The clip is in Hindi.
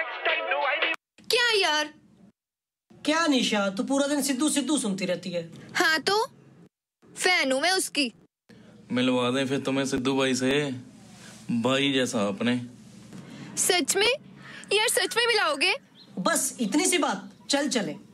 क्या यार? क्या निशा, तू पूरा दिन सिद्धू सिद्धू सुनती रहती है। हाँ तो फैन हूँ मैं उसकी। मिलवा दें फिर तुम्हें सिद्धू भाई से, भाई जैसा अपने। सच में यार, सच में मिलाओगे? बस इतनी सी बात, चल चले।